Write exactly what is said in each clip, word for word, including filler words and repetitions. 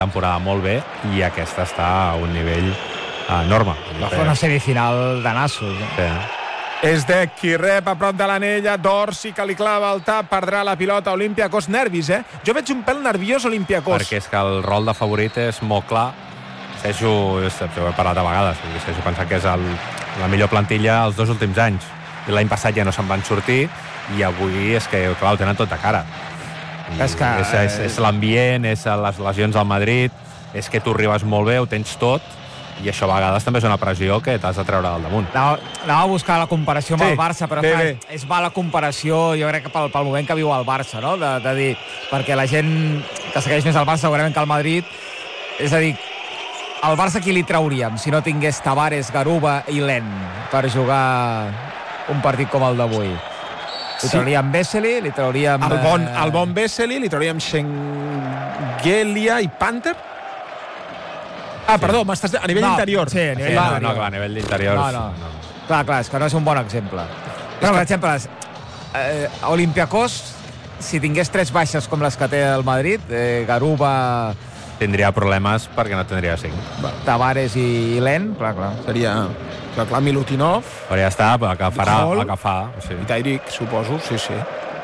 temporada molt bé i aquesta està a un nivell enorme. Va fer una semifinal de nassos. Eh? Sí. És de qui rep a prop de l'anella, Dorsi que li clava el tap, perdrà la pilota Olympiacos. Nervis, eh? Jo veig un pèl nerviós Olympiacos. Perquè és que el rol de favorit és molt clar. Seixo, ho he parlat a vegades, Seixo pensa que és el, la millor plantilla els dos últims anys. I l'any passat ja no se'n van sortir i avui és que, clar, ho tenen tot de cara. És, que, és, és, és l'ambient, és les lesions al Madrid, és que tu arribes molt bé, ho tens tot, i això a vegades també és una pressió que t'has de treure del damunt. Anava a buscar la comparació amb sí, el Barça, però bé, clar, bé. és va la comparació, jo crec que pel, pel moment que viu el Barça, no? De, de dir, perquè la gent que segueix més el Barça segurament que el Madrid, és a dir, al Barça qui li trauríem si no tingués Tavares, Garuba i Len per jugar un partit com el d'avui? Li Sí. trauríem Vesely, li trauríem... El bon, eh, el bon Vesely, li trauríem Schengelia i Panther. Ah, sí. Perdó, m'estàs... a nivell no, interior. Sí, a nivell Sí, no, interior. no, clar, a nivell d'interiors... No, no. no. Clar, clar, és que no és un bon exemple. Però, per exemple, eh, Olympiacos, si tingués tres baixes com les que té el Madrid, eh, Garuba, Tindria problemes perquè no tindria cinc. Tavares i Len, clar, clar. Seria, clar, clar, Milutinov Però ja està, el que farà, Hall. el que fa. Sí. i Tyrick, suposo, sí, sí.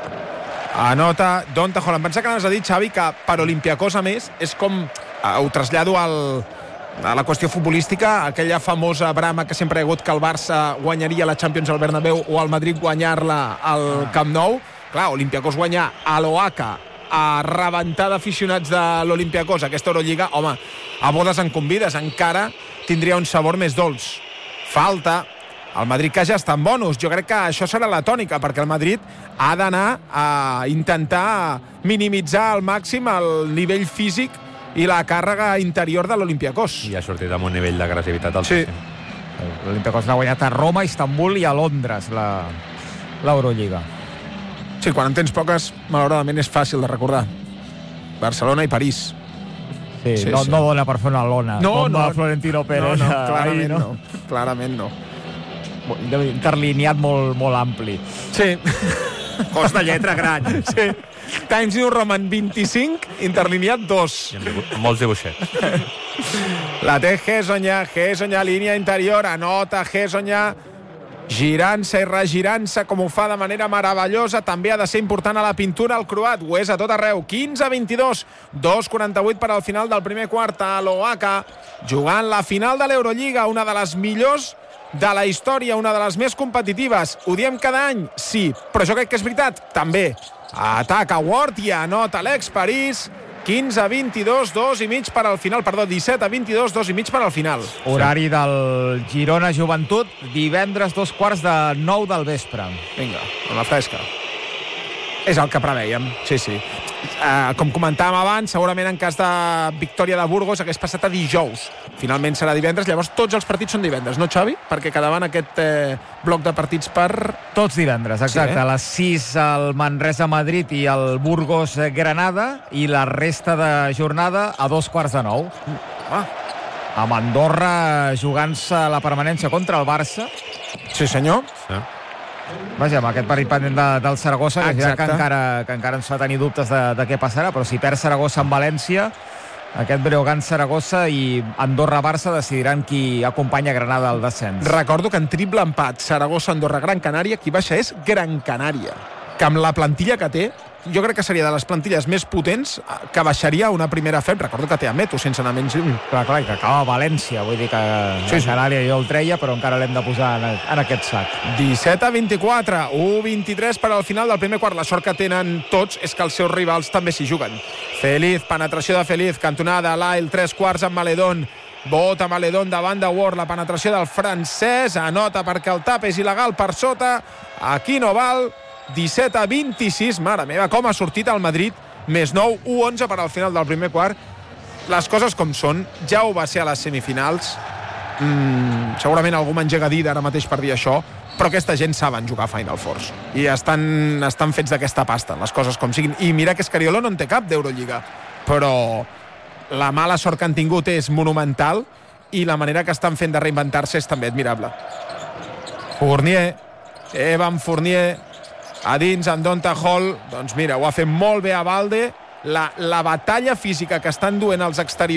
Anota Donta Hall. Em pensa que n'has dit, Xavi, que per Olympiacos, a més, és com... Eh, ho trasllado al, a la qüestió futbolística, aquella famosa brama que sempre hi ha hagut que el Barça guanyaria la Champions al Bernabéu o el Madrid guanyar-la al Camp Nou. Clar, Olympiacos guanyar a l'Oaca, a rebentar d'aficionats de l'Olympiacos aquesta Eurolliga, home, a bodes en convides encara tindria un sabor més dolç. Falta el Madrid, que ja està en bonus. Jo crec que això serà la tònica, perquè el Madrid ha d'anar a intentar minimitzar al màxim el nivell físic i la càrrega interior de l'Olympiacos. I ha sortit amb un nivell d'agressivitat altíssim. Sí. L'Olympiacos l'ha guanyat a Roma, Istanbul i a Londres, la, l'Eurolliga. Sí, quan en tens poques, malauradament és fàcil de recordar. Barcelona i París. Sí, Sí, no, sí. no dona per fer una lona. No, com no. el Florentino Pérez. No, no, ahir, clarament no? no. Clarament no. Interlineat molt, molt ampli. Sí. Cos de lletra gran. Sí. Times New Roman vint-i-cinc, interlineat dos. I amb dibu- molts dibuixets. La té Hesonja, Hesonja, línia interior, anota Hesonja, girant-se i regirant-se com ho fa de manera meravellosa. També ha de ser important a la pintura el croat, ho és a tot arreu. quinze a vint-i-dos, dos quaranta-vuit per al final del primer quart a l'Oaca, jugant la final de l'Eurolliga, una de les millors de la història, una de les més competitives. Ho diem cada any? Sí, però jo crec que és veritat, també. Ataca Ward i anota l'ex París. quinze a vint-i-dos, dos i mig per al final, perdó, disset a vint-i-dos, dos i mig per al final. Horari del Girona Joventut, divendres dos quarts de nou del vespre. Vinga, amb la fresca. És el que prevèiem, sí, sí. Uh, com comentàvem abans, segurament en cas de victòria de Burgos hagués passat a dijous. Finalment serà divendres, llavors tots els partits són divendres, no, Xavi? Perquè quedaven aquest eh, bloc de partits per... Tots divendres, exacte. Sí, eh? A les sis el Manresa-Madrid i el Burgos-Granada i la resta de jornada a dos quarts de nou. Ah. Amb Andorra jugant-se la permanència contra el Barça. Sí, senyor. Sí. Vaja, amb aquest partit pendent de, del Saragossa, que, ja que, Exacte. encara, que encara ens fa tenir dubtes de, de què passarà, però si perd Saragossa en València, aquest Breogán-Saragossa i Andorra-Barça decidiran qui acompanya Granada al descens. Recordo que en triple empat Saragossa-Andorra-Gran Canària, qui baixa és Gran Canària, que amb la plantilla que té, jo crec que seria de les plantilles més potents que baixaria una primera F E P. Recordo que té a Meto sense anar menys lluny. Clar, clar, que acaba a València, vull dir que Sí, sí, sí. Canària jo el treia, però encara l'hem de posar en, en aquest sac. disset a vint-i-quatre, u a vint-i-tres per al final del primer quart. La sort que tenen tots és que els seus rivals també s'hi juguen. Feliz, penetració de Feliz, cantonada, Lyle, tres quarts amb Maledon. Bota Maledon davant de Ward, la penetració del francès, anota perquè el tap és il·legal per sota. Aquí no val. disset a vint-i-sis, mare meva, com ha sortit el Madrid, més nou, u a onze per al final del primer quart. Les coses com són, ja ho va ser a les semifinals, mm, segurament algú m'engega a dir ara mateix per dir això, però aquesta gent saben jugar a Final Fours i estan, estan fets d'aquesta pasta, les coses com siguin. I mira que Escariolo no en té cap d'Eurolliga, però la mala sort que han tingut és monumental i la manera que estan fent de reinventar-se és també admirable. Fournier, Evan Fournier, a dins amb Donta Hall, doncs mira, ho ha fet molt bé a Valde, la, la batalla física que estan duent els exteriors